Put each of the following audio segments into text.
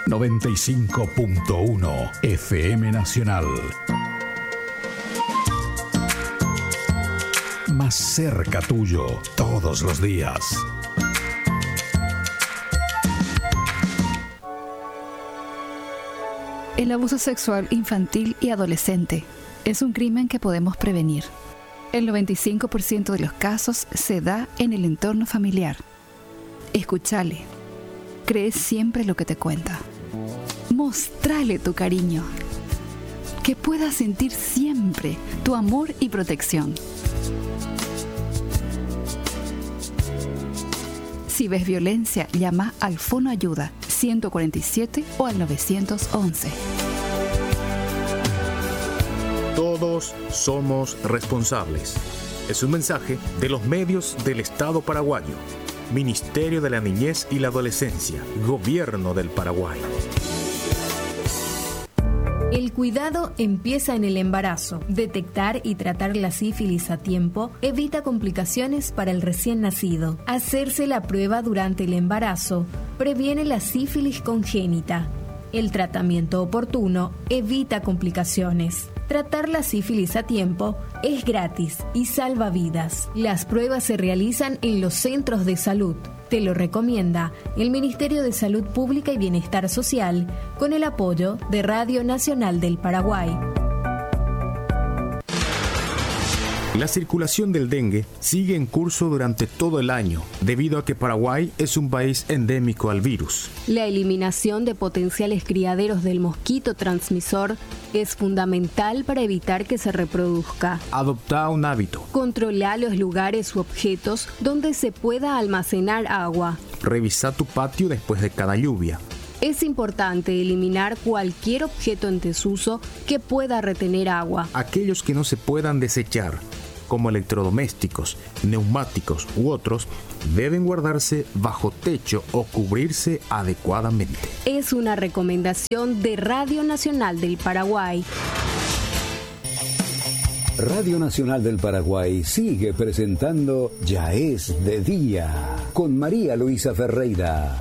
95.1 FM Nacional. Más cerca tuyo todos los días. El abuso sexual infantil y adolescente es un crimen que podemos prevenir. El 95% de los casos se da en el entorno familiar. Escúchale. Cree siempre lo que te cuenta. Mostrale tu cariño. Que pueda sentir siempre tu amor y protección. Si ves violencia, llama al Fono Ayuda 147 o al 911. Todos somos responsables. Es un mensaje de los medios del Estado paraguayo. Ministerio de la Niñez y la Adolescencia. Gobierno del Paraguay. El cuidado empieza en el embarazo. Detectar y tratar la sífilis a tiempo evita complicaciones para el recién nacido. Hacerse la prueba durante el embarazo previene la sífilis congénita. El tratamiento oportuno evita complicaciones. Tratar la sífilis a tiempo es gratis y salva vidas. Las pruebas se realizan en los centros de salud. Te lo recomienda el Ministerio de Salud Pública y Bienestar Social con el apoyo de Radio Nacional del Paraguay. La circulación del dengue sigue en curso durante todo el año, debido a que Paraguay es un país endémico al virus. La eliminación de potenciales criaderos del mosquito transmisor es fundamental para evitar que se reproduzca. Adopta un hábito. Controla los lugares u objetos donde se pueda almacenar agua. Revisa tu patio después de cada lluvia. Es importante eliminar cualquier objeto en desuso que pueda retener agua. Aquellos que no se puedan desechar, como electrodomésticos, neumáticos u otros, deben guardarse bajo techo o cubrirse adecuadamente. Es una recomendación de Radio Nacional del Paraguay. Radio Nacional del Paraguay sigue presentando Ya es de día con María Luisa Ferreira.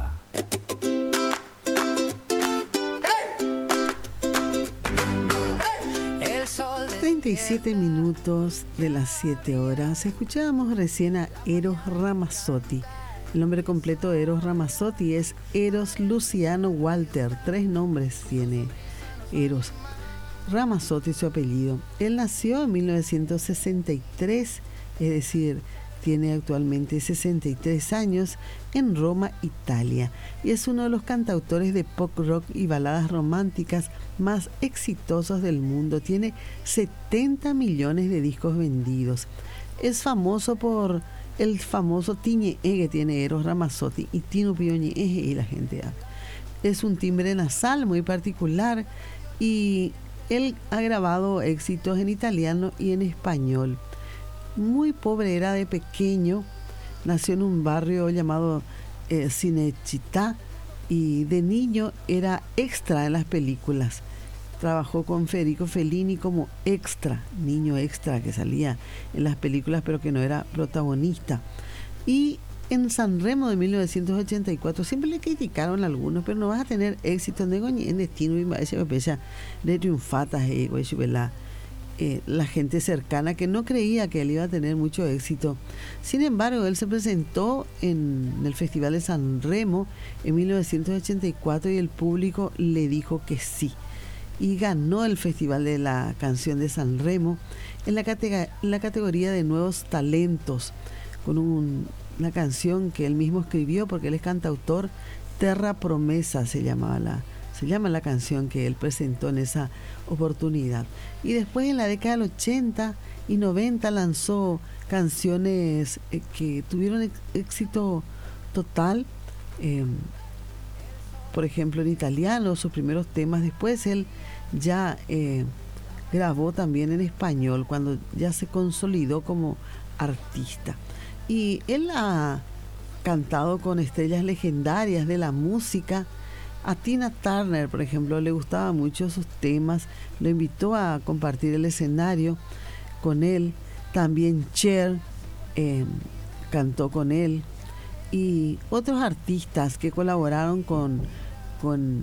37 minutos de las 7 horas. Escuchábamos recién a Eros Ramazzotti. El nombre completo de Eros Ramazzotti es Eros Luciano Walter. 3 nombres tiene Eros Ramazzotti, su apellido. Él nació en 1963, es decir, tiene actualmente 63 años, en Roma, Italia, y es uno de los cantautores de pop rock y baladas románticas más exitosos del mundo. Tiene 70 millones de discos vendidos. Es famoso por el famoso tiñe que tiene Eros Ramazzotti y Tino Pioñe y la gente. Es un timbre nasal muy particular y él ha grabado éxitos en italiano y en español. Muy pobre era de pequeño, nació en un barrio llamado Cinecittà y de niño era extra en las películas. Trabajó con Federico Fellini como extra, niño extra que salía en las películas pero que no era protagonista. Y en Sanremo de 1984 siempre le criticaron a algunos, pero no vas a tener éxito en destino y de triunfatas la gente cercana que no creía que él iba a tener mucho éxito. Sin embargo, él se presentó en el Festival de Sanremo en 1984 y el público le dijo que sí. Y ganó el Festival de la Canción de Sanremo en la categoría de Nuevos Talentos, con una canción que él mismo escribió porque él es cantautor. Terra Promesa se llama la canción que él presentó en esa oportunidad. Y después en la década del 80 y 90 lanzó canciones que tuvieron éxito total, por ejemplo en italiano, sus primeros temas. Después él ya grabó también en español cuando ya se consolidó como artista. Y él ha cantado con estrellas legendarias de la música. A Tina Turner, por ejemplo, le gustaban mucho sus temas, lo invitó a compartir el escenario con él. También Cher cantó con él y otros artistas que colaboraron con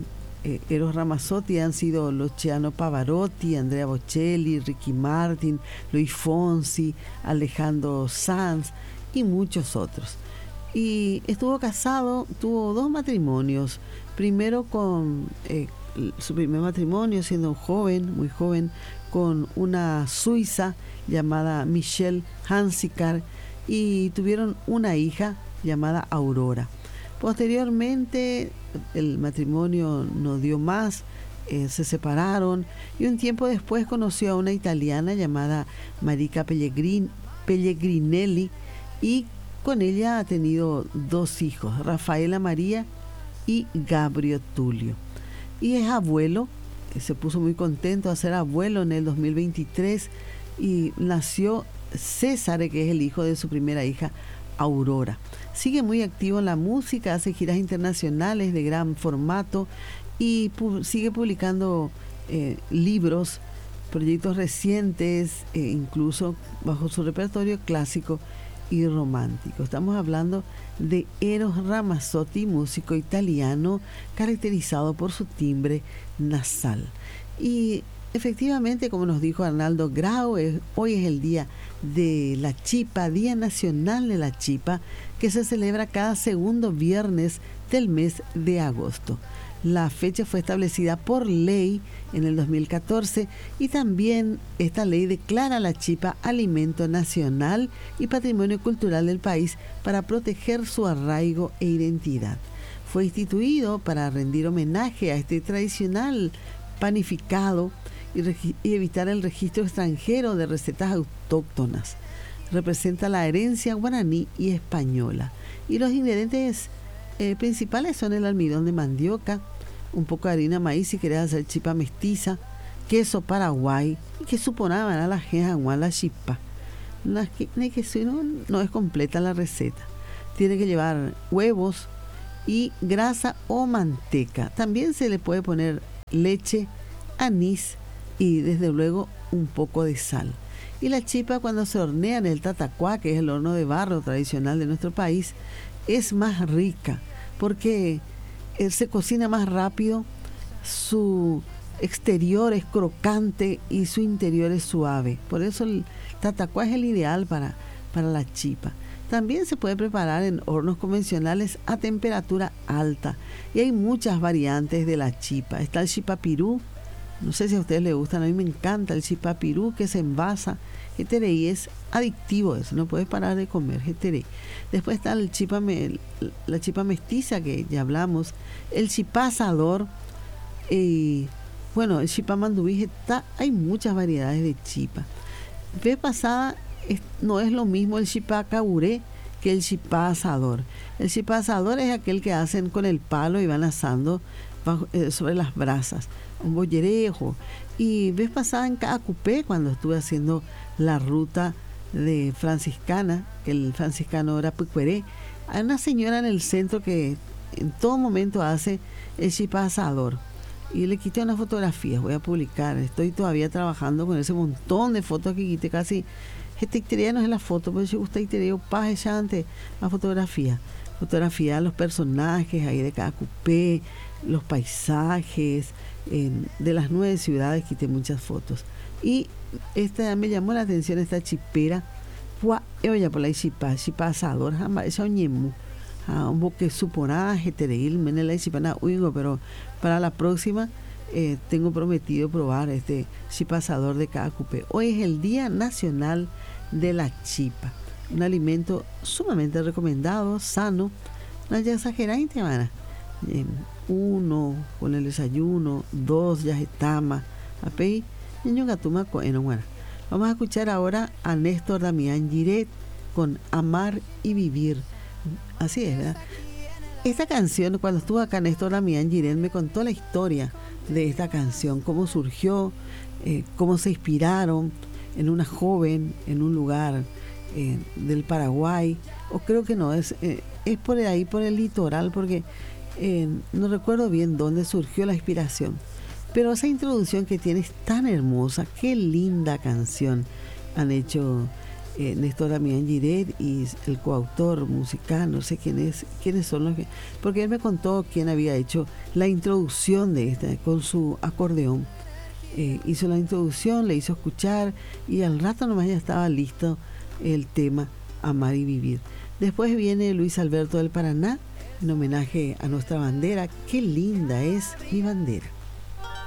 Eros Ramazzotti han sido Luciano Pavarotti, Andrea Bocelli, Ricky Martin, Luis Fonsi, Alejandro Sanz y muchos otros. Y estuvo casado, tuvo 2 matrimonios. Primero con su primer matrimonio, siendo joven, muy joven, con una suiza llamada Michelle Hansikar, y tuvieron una hija llamada Aurora. Posteriormente el matrimonio no dio más, se separaron, y un tiempo después conoció a una italiana llamada Marica Pellegrinelli, y con ella ha tenido 2 hijos, Rafaela María y Gabrio Tulio. Y es abuelo, se puso muy contento de ser abuelo en el 2023, y nació César, que es el hijo de su primera hija, Aurora. Sigue muy activo en la música, hace giras internacionales de gran formato y sigue publicando libros, proyectos recientes, incluso bajo su repertorio clásico y romántico. Estamos hablando de Eros Ramazzotti, músico italiano caracterizado por su timbre nasal. Y efectivamente, como nos dijo Arnaldo Grau, hoy es el día de la chipa, Día Nacional de la Chipa, que se celebra cada segundo viernes del mes de agosto. La fecha fue establecida por ley en el 2014 y también esta ley declara la chipa alimento nacional y patrimonio cultural del país para proteger su arraigo e identidad. Fue instituido para rendir homenaje a este tradicional panificado y evitar el registro extranjero de recetas autóctonas. Representa la herencia guaraní y española. Y los ingredientes principales son el almidón de mandioca, un poco de harina maíz si querés hacer chipa mestiza, queso paraguay, y que suponaban a la jeja la chipa. No es completa la receta. Tiene que llevar huevos y grasa o manteca. También se le puede poner leche, anís y desde luego un poco de sal. Y la chipa, cuando se hornea en el tatacuá, que es el horno de barro tradicional de nuestro país, es más rica porque se cocina más rápido, su exterior es crocante y su interior es suave. Por eso el tatacuá es el ideal para la chipa. También se puede preparar en hornos convencionales a temperatura alta y hay muchas variantes de la chipa. Está el chipapirú, no sé si a ustedes les gustan, a mí me encanta el chipapirú, que se envasa, jeterey, es adictivo eso, no puedes parar de comer jeterey. Después está la chipa mestiza, que ya hablamos, el chipá asador, y bueno, el chipá mandubí, hay muchas variedades de chipa. Vez pasada no es lo mismo el chipá caburé que el chipá asador. El chipá asador es aquel que hacen con el palo y van asando sobre las brasas, un bollerejo. Y vez pasada en Caacupé, cuando estuve haciendo la ruta de franciscana, el franciscano era Pucueré, hay una señora en el centro que en todo momento hace el chipá asador. Y le quité unas fotografías, voy a publicar, estoy todavía trabajando con ese montón de fotos que quité, casi este no es la foto, pero si gusta ante la fotografía de los personajes ahí de Caacupé, los paisajes de las 9 ciudades, quité muchas fotos. Y me llamó la atención esta chipera, oye, por la chipá asador, esa oñemu, un boque suporá, jetereil, menela chipana uigo, pero para la próxima tengo prometido probar este chipá asador de Caacupé. Hoy es el Día Nacional de la Chipa, un alimento sumamente recomendado, sano, no ya exagerante, hermana. 1 con el desayuno, 2 ya estama, apey, niño gatuma coeno. Vamos a escuchar ahora a Néstor Damián Giret con Amar y Vivir. Así es, ¿verdad? Esta canción, cuando estuvo acá Néstor Damián Giret, me contó la historia de esta canción, cómo surgió, cómo se inspiraron en una joven, en un lugar del Paraguay, o creo que no, es por ahí, por el litoral, porque no recuerdo bien dónde surgió la inspiración, pero esa introducción que tiene es tan hermosa, qué linda canción han hecho Néstor Damián Giret y el coautor musical, no sé quiénes son los que, porque él me contó quién había hecho la introducción de esta con su acordeón. Hizo la introducción, le hizo escuchar y al rato nomás ya estaba listo el tema Amar y Vivir. Después viene Luis Alberto del Paraná en homenaje a nuestra bandera. Qué linda es mi bandera.